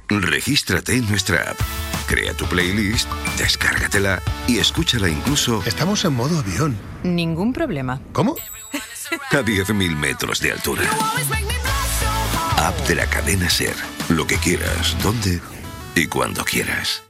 Regístrate en nuestra app. Crea tu playlist, descárgatela y escúchala incluso... Estamos en modo avión. Ningún problema. ¿Cómo? A 10.000 metros de altura. App de la cadena SER. Lo que quieras, dónde y cuando quieras.